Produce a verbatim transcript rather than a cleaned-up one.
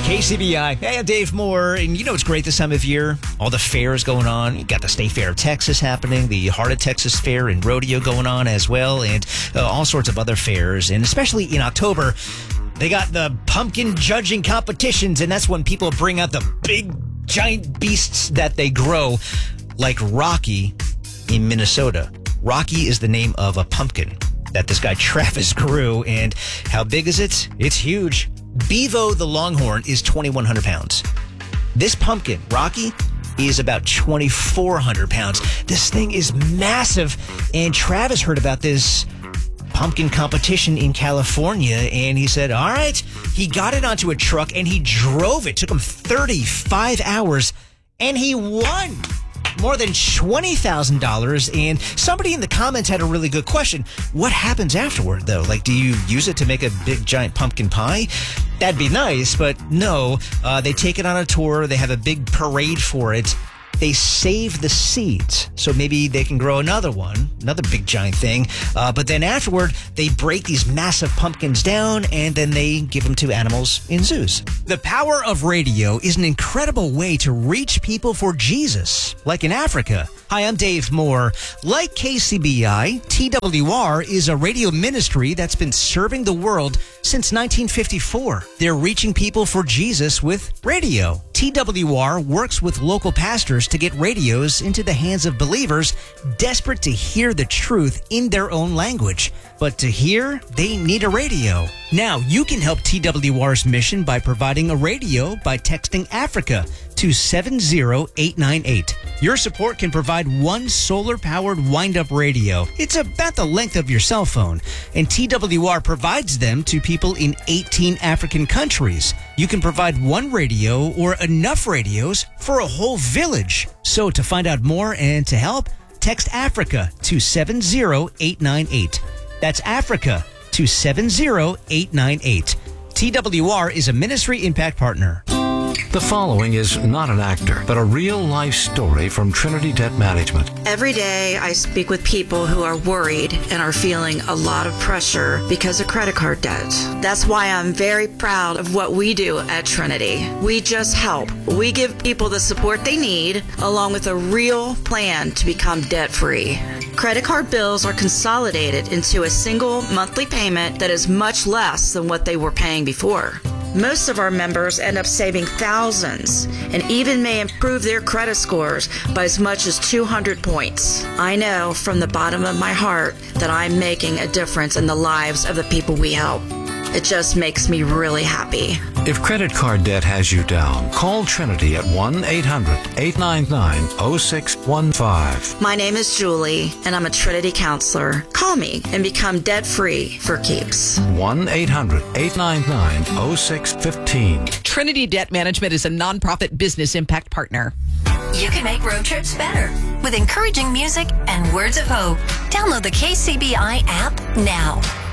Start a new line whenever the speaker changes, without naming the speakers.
K C B I. Hey, I'm Dave Moore, and you know what's great this time of year? All the fairs going on. You got the State Fair of Texas happening, the Heart of Texas Fair and Rodeo going on as well, and uh, all sorts of other fairs. And especially in October, they got the pumpkin judging competitions, and that's when people bring out the big, giant beasts that they grow, like Rocky in Minnesota. Rocky is the name of a pumpkin that this guy Travis grew, and how big is it? It's huge. Bevo the Longhorn is twenty-one hundred pounds. This pumpkin, Rocky, is about twenty-four hundred pounds. This thing is massive, and Travis heard about this pumpkin competition in California, and he said, all right, he got it onto a truck, and he drove it. It took him thirty-five hours, and he won more than twenty thousand dollars. And somebody in the comments had a really good question. What happens afterward, though? Like, do you use it to make a big, giant pumpkin pie? That'd be nice, but no. Uh, they take it on a tour. They have a big parade for it. They save the seeds, so maybe they can grow another one, another big giant thing. Uh, but then afterward, they break these massive pumpkins down, and then they give them to animals in zoos. The power of radio is an incredible way to reach people for Jesus, like in Africa. Hi, I'm Dave Moore. Like K C B I, T W R is a radio ministry that's been serving the world since nineteen fifty-four. They're reaching people for Jesus with radio. T W R works with local pastors to get radios into the hands of believers desperate to hear the truth in their own language. But to hear, they need a radio. Now, you can help T W R's mission by providing a radio by texting Africa to seven zero eight nine eight. Your support can provide one solar-powered wind-up radio. It's about the length of your cell phone, and T W R provides them to people in eighteen African countries. You can provide one radio or enough radios for a whole village. So to find out more and to help, text Africa to seven zero eight nine eight. That's Africa to seven zero eight nine eight. T W R is a Ministry Impact Partner.
The following is not an actor, but a real-life story from Trinity Debt Management.
Every day I speak with people who are worried and are feeling a lot of pressure because of credit card debt. That's why I'm very proud of what we do at Trinity. We just help. We give people the support they need, along with a real plan to become debt-free. Credit card bills are consolidated into a single monthly payment that is much less than what they were paying before. Most of our members end up saving thousands and even may improve their credit scores by as much as two hundred points. I know from the bottom of my heart that I'm making a difference in the lives of the people we help. It just makes me really happy.
If credit card debt has you down, call Trinity at one eight hundred eight nine nine oh six one five.
My name is Julie, and I'm a Trinity counselor. Call me and become debt-free for keeps.
one eight hundred eight nine nine oh six one five.
Trinity Debt Management is a nonprofit business impact partner.
You can make road trips better with encouraging music and words of hope. Download the K C B I app now.